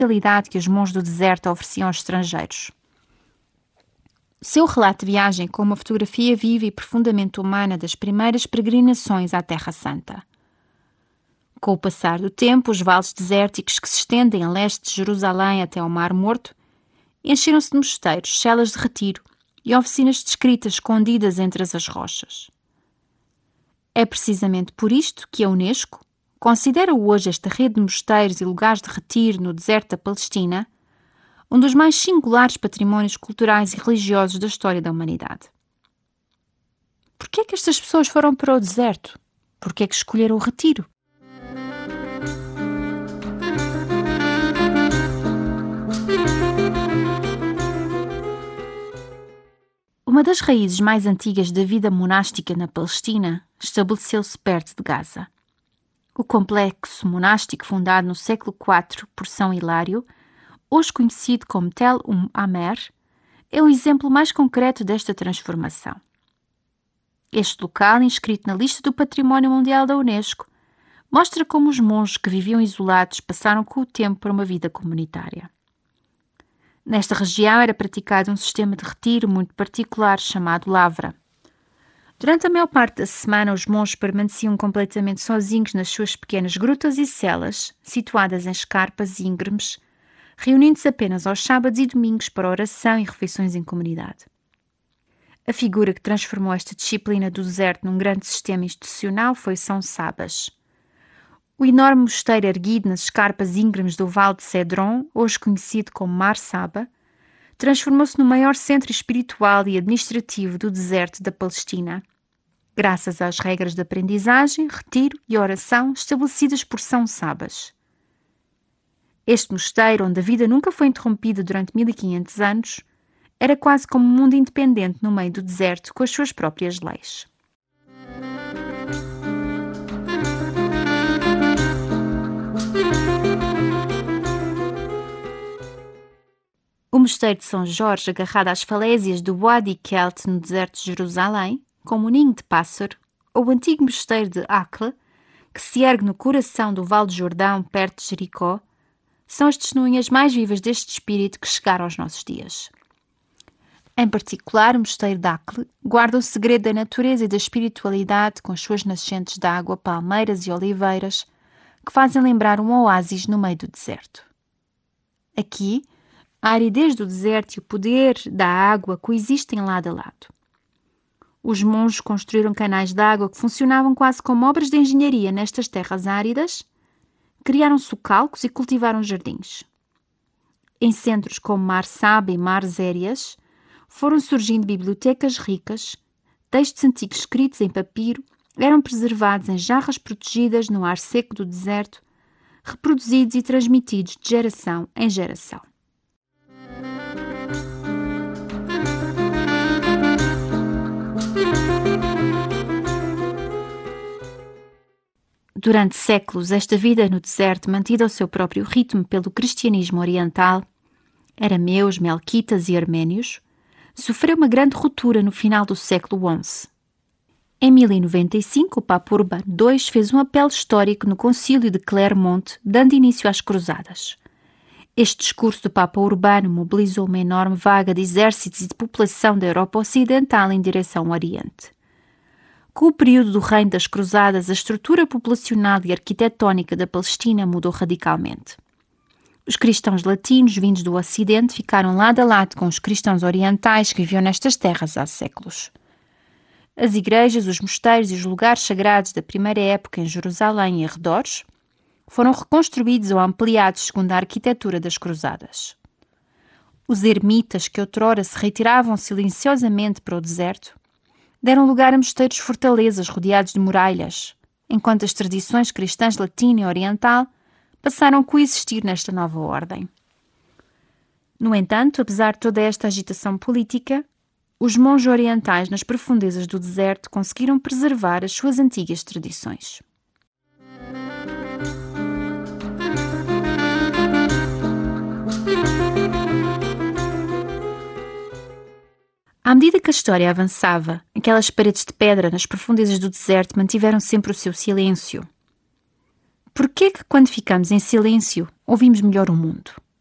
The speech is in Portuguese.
hospitalidade que os monges do deserto ofereciam aos estrangeiros. Seu relato de viagem com uma fotografia viva e profundamente humana das primeiras peregrinações à Terra Santa. Com o passar do tempo, os vales desérticos que se estendem a leste de Jerusalém até ao Mar Morto encheram-se de mosteiros, celas de retiro e oficinas de escrita escondidas entre as rochas. É precisamente por isto que a Unesco considera hoje esta rede de mosteiros e lugares de retiro no deserto da Palestina um dos mais singulares patrimónios culturais e religiosos da história da humanidade. Por que é que estas pessoas foram para o deserto? Por que é que escolheram o retiro? Uma das raízes mais antigas da vida monástica na Palestina estabeleceu-se perto de Gaza. O complexo monástico fundado no século IV por São Hilário, hoje conhecido como Tel Amer, é o exemplo mais concreto desta transformação. Este local, inscrito na lista do Património Mundial da Unesco, mostra como os monges que viviam isolados passaram com o tempo para uma vida comunitária. Nesta região era praticado um sistema de retiro muito particular chamado lavra. Durante a maior parte da semana, os monges permaneciam completamente sozinhos nas suas pequenas grutas e celas, situadas em escarpas íngremes, reunindo-se apenas aos sábados e domingos para oração e refeições em comunidade. A figura que transformou esta disciplina do deserto num grande sistema institucional foi São Sabas. O enorme mosteiro erguido nas escarpas íngremes do Vale de Cedron, hoje conhecido como Mar Saba, transformou-se no maior centro espiritual e administrativo do deserto da Palestina, graças às regras de aprendizagem, retiro e oração estabelecidas por São Sabas. Este mosteiro, onde a vida nunca foi interrompida durante 1500 anos, era quase como um mundo independente no meio do deserto com as suas próprias leis. O mosteiro de São Jorge, agarrado às falésias do Wadi Kelt no deserto de Jerusalém, como um ninho de pássaro, ou o antigo mosteiro de Akla, que se ergue no coração do Vale do Jordão, perto de Jericó, são as testemunhas mais vivas deste espírito que chegaram aos nossos dias. Em particular, o mosteiro de Akla guarda o segredo da natureza e da espiritualidade com as suas nascentes de água, palmeiras e oliveiras, que fazem lembrar um oásis no meio do deserto. Aqui, a aridez do deserto e o poder da água coexistem lado a lado. Os monges construíram canais de água que funcionavam quase como obras de engenharia nestas terras áridas, criaram socalcos e cultivaram jardins. Em centros como Mar Saba e Mar Zérias, foram surgindo bibliotecas ricas, textos antigos escritos em papiro eram preservados em jarras protegidas no ar seco do deserto, reproduzidos e transmitidos de geração em geração. Durante séculos, esta vida no deserto, mantida ao seu próprio ritmo pelo cristianismo oriental, arameus, melquitas e arménios, sofreu uma grande ruptura no final do século XI. Em 1095, o Papa Urbano II fez um apelo histórico no Concílio de Clermont, dando início às Cruzadas. Este discurso do Papa Urbano mobilizou uma enorme vaga de exércitos e de população da Europa Ocidental em direção ao Oriente. Com o período do reino das Cruzadas, a estrutura populacional e arquitetónica da Palestina mudou radicalmente. Os cristãos latinos vindos do Ocidente ficaram lado a lado com os cristãos orientais que viviam nestas terras há séculos. As igrejas, os mosteiros e os lugares sagrados da primeira época em Jerusalém e arredores foram reconstruídos ou ampliados segundo a arquitetura das Cruzadas. Os ermitas que outrora se retiravam silenciosamente para o deserto deram lugar a mosteiros fortalezas rodeados de muralhas, enquanto as tradições cristãs latina e oriental passaram a coexistir nesta nova ordem. No entanto, apesar de toda esta agitação política, os monges orientais nas profundezas do deserto conseguiram preservar as suas antigas tradições. À medida que a história avançava, aquelas paredes de pedra nas profundezas do deserto mantiveram sempre o seu silêncio. Por que quando ficamos em silêncio, ouvimos melhor o mundo?